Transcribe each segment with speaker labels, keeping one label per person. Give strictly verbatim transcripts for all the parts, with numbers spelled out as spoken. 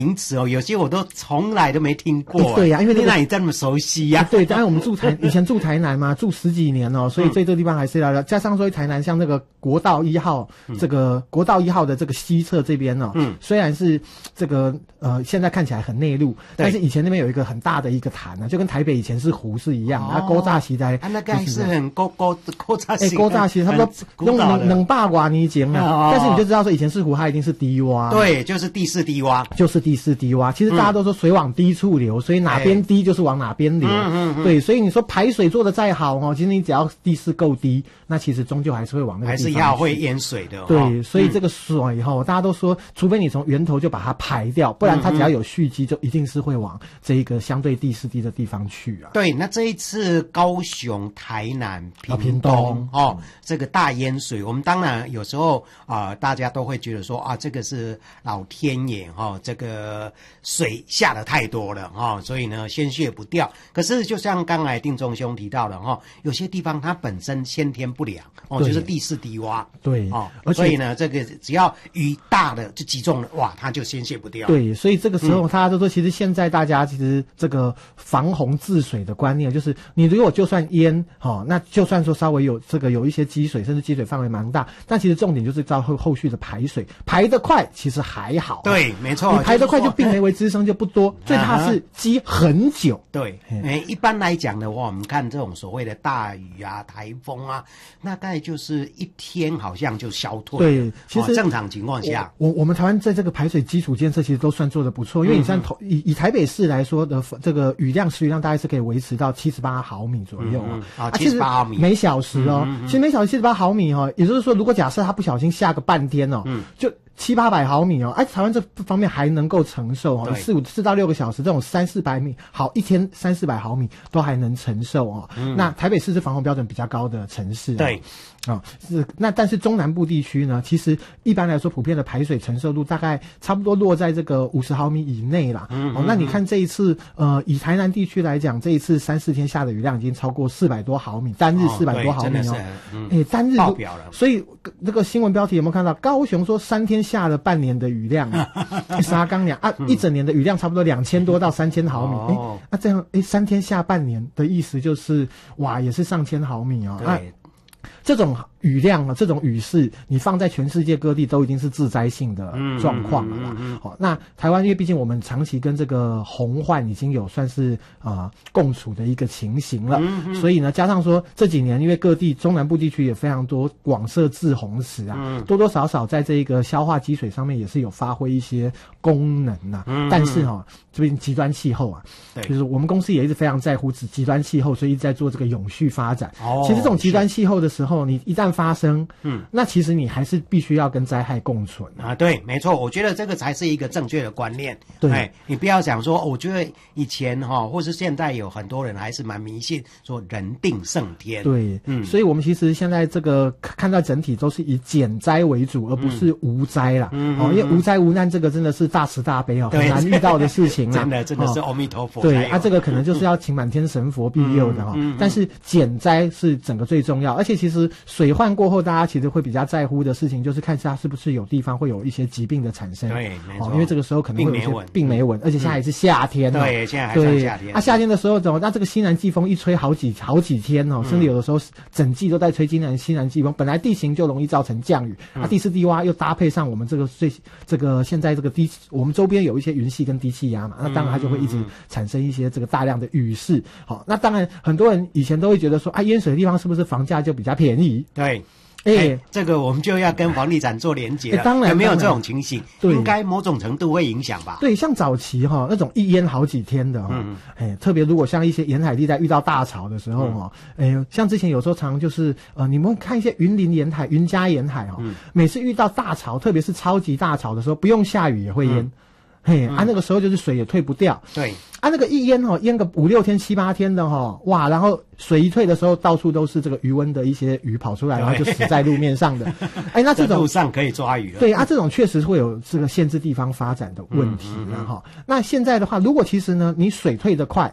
Speaker 1: 名词哦，有些我都从来都没听过。
Speaker 2: 欸、对呀、啊，因为、那个、
Speaker 1: 那你这么熟悉呀、啊？
Speaker 2: 对，当然我们住台以前住台南嘛，住十几年哦，所以对这个地方还是要了。加上说台南像那个国道一号，嗯、这个国道一号的这个西侧这边哦，嗯，虽然是这个呃现在看起来很内陆，但是以前那边有一个很大的一个潭呢、啊，就跟台北以前是湖是一样的。啊，高炸时代
Speaker 1: 啊，那个还是很高高高炸时，
Speaker 2: 哎，高炸时差不多用冷冷霸瓦尼井啊，但是你就知道说以前是湖，它一定是低洼，
Speaker 1: 对，就是地势低洼，
Speaker 2: 就是地势低洼。其实大家都说水往低处流，所以哪边低就是往哪边流。嗯嗯，对，所以你说排水做得再好哦，其实你只要地势够低，那其实终究还是会往那个地方去，
Speaker 1: 还是要会淹水的。
Speaker 2: 对，哦、所以这个水以后、嗯、大家都说，除非你从源头就把它排掉，不然它只要有蓄积，就一定是会往这一个相对地势低的地方去啊。
Speaker 1: 对，那这一次高雄、台南、屏东、
Speaker 2: 啊、屏东
Speaker 1: 哦，这个大淹水，我们当然有时候啊、呃，大家都会觉得说啊，这个是老天爷哈、哦，这个水下得太多了哈、哦，所以呢宣泄不掉。可是就像刚才定中兄提到的哈、哦，有些地方它本身先天不良哦，就是地势低洼，
Speaker 2: 对
Speaker 1: 哦，所以呢这个只要雨大的就集中了，哇，它就宣泄不掉。
Speaker 2: 对，所以这个时候大家都说，其实现在大家其实这个防洪治水的观念，就是你如果就算淹哦，那就算说稍微有这个有一些积水，甚至积水范围蛮大，但其实重点就是照后后续的排水，排得快其实还好、啊。
Speaker 1: 对，没错，
Speaker 2: 你排得快就病媒为滋生就不多，最怕是积很久。
Speaker 1: 对，诶，一般来讲的话，我们看这种所谓的大雨啊、台风啊，大概就是一天好像就消退。
Speaker 2: 对，其实、
Speaker 1: 哦、正常情况下，
Speaker 2: 我我们台湾在这个排水基础建设其实都算做得不错，因为你像嗯嗯以以台北市来说的这个雨量时雨量大概是可以维持到七十八毫米左右、
Speaker 1: 嗯嗯、啊，七十八毫米
Speaker 2: 每小时哦，
Speaker 1: 嗯嗯嗯
Speaker 2: 其实每小时七十八毫米哦，也就是说，如果假设它不小心下个半天哦，嗯，就七八百毫米哦，哎，台湾这方面还能够承受哦，四五四到六个小时这种三四百米，好，一天三四百毫米都还能承受哦。嗯、那台北市是防洪标准比较高的城市、哦，
Speaker 1: 对，
Speaker 2: 哦，是那但是中南部地区呢，其实一般来说普遍的排水承受度大概差不多落在这个五十毫米以内啦。嗯, 嗯, 嗯哦，那你看这一次呃，以台南地区来讲，这一次三四天下的雨量已经超过四百多毫米，单日四百多毫米哦，哎、嗯欸，单日
Speaker 1: 爆表了。
Speaker 2: 所以这个新闻标题有没有看到？高雄说三天下了半年的雨量啊，沙冈两啊，一整年的雨量差不多两千多到三千毫米。哎、哦，那、欸啊、这样哎、欸，三天下半年的意思就是哇，也是上千毫米哦。
Speaker 1: 对。
Speaker 2: 啊这种雨量啊，这种雨势，你放在全世界各地都已经是致灾性的状况了啦。好、嗯嗯嗯哦，那台湾因为毕竟我们长期跟这个洪患已经有算是啊、呃、共处的一个情形了，嗯嗯、所以呢，加上说这几年因为各地中南部地区也非常多广设滞洪池啊，嗯、多多少少在这一个消化积水上面也是有发挥一些功能呐、啊。嗯、但是哈、哦，这边极端气候啊，就是我们公司也一直非常在乎极端气候，所以一直在做这个永续发展。哦，其实这种极端气候的时候，你一旦发生，嗯，那其实你还是必须要跟灾害共存
Speaker 1: 啊。对，没错，我觉得这个才是一个正确的观念。
Speaker 2: 对，
Speaker 1: 哎，你不要讲说，我觉得以前哈、哦，或是现在有很多人还是蛮迷信，说人定胜天。
Speaker 2: 对，嗯，所以我们其实现在这个看到整体都是以减灾为主，而不是无灾啦。嗯，哦，因为无灾无难这个真的是大慈大悲哦，很难遇到的事情啊。
Speaker 1: 真的，真的是阿弥陀佛。
Speaker 2: 对啊，这个可能就是要请满天神佛庇佑的哈、哦。嗯嗯嗯、但是减灾是整个最重要，而且其实水患过后，大家其实会比较在乎的事情，就是看一下是不是有地方会有一些疾病的产生。
Speaker 1: 对，没错、
Speaker 2: 哦，因为这个时候可能会有一些病媒蚊，而且现在还是夏天、哦
Speaker 1: 嗯。对，现在还是夏天。
Speaker 2: 啊，夏天的时候怎么？那这个西南季风一吹好几好几天哦，甚至有的时候整季都在吹西南西南季风，本来地形就容易造成降雨，嗯、啊，地势低洼又搭配上我们这个最这个现在这个低，我们周边有一些云系跟低气压嘛，那当然它就会一直产生一些这个大量的雨势。好、哦，那当然很多人以前都会觉得说啊，淹水的地方是不是房价就比较便宜？
Speaker 1: 对。哎、欸，这个我们就要跟房地产做连结了。
Speaker 2: 欸、当然，
Speaker 1: 有没有这种情形？
Speaker 2: 对，
Speaker 1: 应该某种程度会影响吧。
Speaker 2: 对，像早期哈那种一淹好几天的哈，哎、嗯欸，特别如果像一些沿海地带遇到大潮的时候哈，哎、嗯欸，像之前有时候常常就是呃，你们看一些云林沿海、云嘉沿海哈，嗯、每次遇到大潮，特别是超级大潮的时候，不用下雨也会淹。嗯嘿，嗯、啊，那个时候就是水也退不掉。
Speaker 1: 对，
Speaker 2: 啊，那个一淹哈，淹个五六天、七八天的哈，哇，然后水一退的时候，到处都是这个余温的一些鱼跑出来，然后就死在路面上的。哎，那这种
Speaker 1: 路上可以抓鱼了。
Speaker 2: 对啊，这种确实会有这个限制地方发展的问题，然后、嗯嗯嗯、那现在的话，如果其实呢，你水退得快。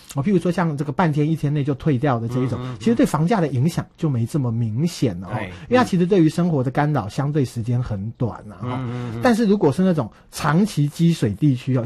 Speaker 2: 哦，譬如说像这个半天一天内就退掉的这一种，嗯嗯嗯其实对房价的影响就没这么明显了哦，因为它其实对于生活的干扰相对时间很短了哈、哦。嗯嗯嗯但是如果是那种长期积水地区哦，